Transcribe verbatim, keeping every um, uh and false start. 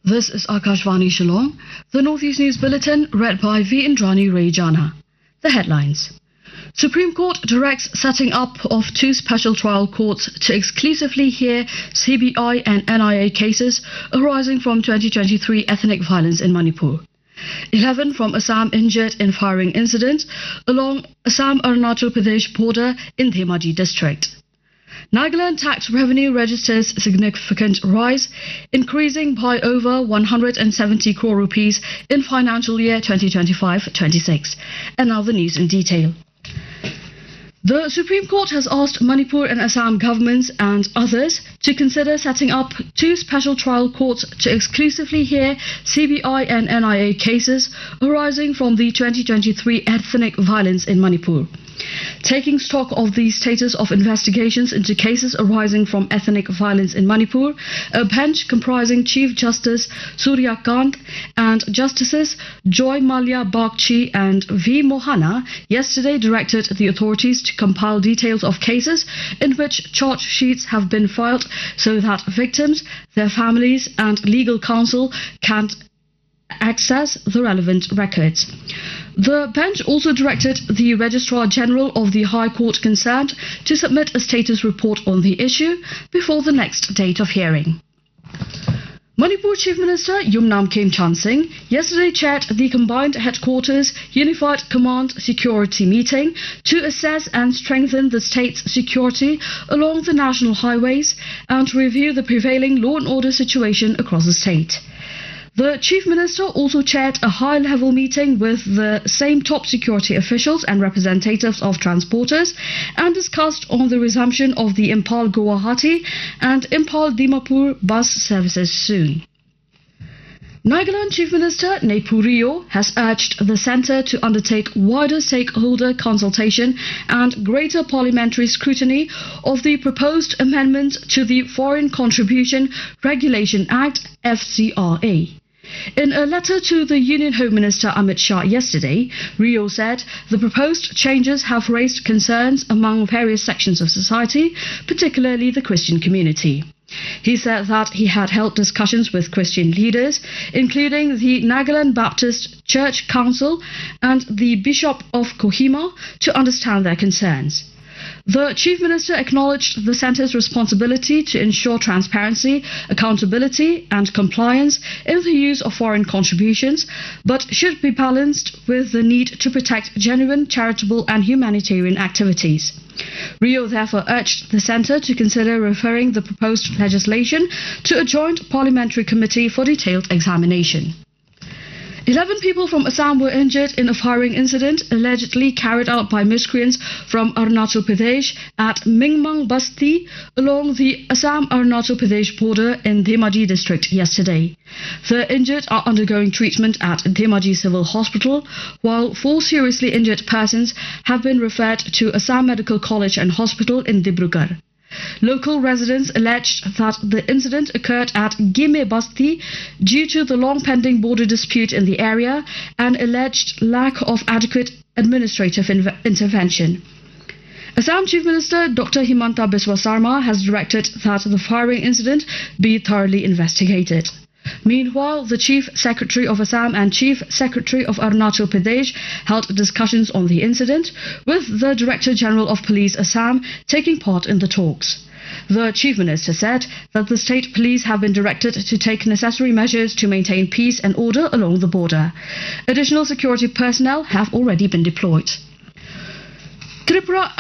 This is Akashvani Shillong, the Northeast News Bulletin read by V. Indrani Rayjana. The headlines. Supreme Court directs setting up of two special trial courts to exclusively hear C B I and N I A cases arising from twenty twenty-three ethnic violence in Manipur. eleven from Assam injured in firing incident along Assam-Arunachal Pradesh border in Dhemaji district. Nagaland tax revenue registers significant rise, increasing by over one hundred seventy crore rupees in financial year twenty twenty-five twenty-six. And now the news in detail. The Supreme Court has asked Manipur and Assam governments and others to consider setting up two special trial courts to exclusively hear C B I and N I A cases arising from the twenty twenty-three ethnic violence in Manipur. Taking stock of the status of investigations into cases arising from ethnic violence in Manipur, a bench comprising Chief Justice Surya Kant and Justices Joy Malia Bagchi and V. Mohana yesterday directed the authorities to compile details of cases in which charge sheets have been filed so that victims, their families and legal counsel can access the relevant records. The bench also directed the Registrar General of the High Court concerned to submit a status report on the issue before the next date of hearing. Manipur Chief Minister Yumnam Khemchand Singh yesterday chaired the Combined Headquarters Unified Command Security meeting to assess and strengthen the state's security along the national highways and review the prevailing law and order situation across the state. The Chief Minister also chaired a high-level meeting with the same top security officials and representatives of transporters and discussed on the resumption of the Impal-Guwahati and Impal-Dimapur bus services soon. Nagaland Chief Minister Neiphu Rio has urged the centre to undertake wider stakeholder consultation and greater parliamentary scrutiny of the proposed amendments to the Foreign Contribution Regulation Act F C R A. In a letter to the Union Home Minister Amit Shah yesterday, Rio said the proposed changes have raised concerns among various sections of society, particularly the Christian community. He said that he had held discussions with Christian leaders, including the Nagaland Baptist Church Council and the Bishop of Kohima, to understand their concerns. The Chief Minister acknowledged the Centre's responsibility to ensure transparency, accountability and compliance in the use of foreign contributions, but should be balanced with the need to protect genuine charitable and humanitarian activities. Rio therefore urged the Centre to consider referring the proposed legislation to a joint parliamentary committee for detailed examination. Eleven people from Assam were injured in a firing incident allegedly carried out by miscreants from Arunachal Pradesh at Mingmang Basti along the Assam-Arunachal Pradesh border in Dhemaji district yesterday. The injured are undergoing treatment at Dhemaji Civil Hospital, while four seriously injured persons have been referred to Assam Medical College and Hospital in Dibrugarh. Local residents alleged that the incident occurred at Gime Basti due to the long-pending border dispute in the area and alleged lack of adequate administrative intervention. Assam Chief Minister Doctor Himanta Biswa Sarma has directed that the firing incident be thoroughly investigated. Meanwhile, the Chief Secretary of Assam and Chief Secretary of Arunachal Pradesh held discussions on the incident, with the Director General of Police Assam taking part in the talks. The Chief Minister said that the state police have been directed to take necessary measures to maintain peace and order along the border. Additional security personnel have already been deployed. Tripura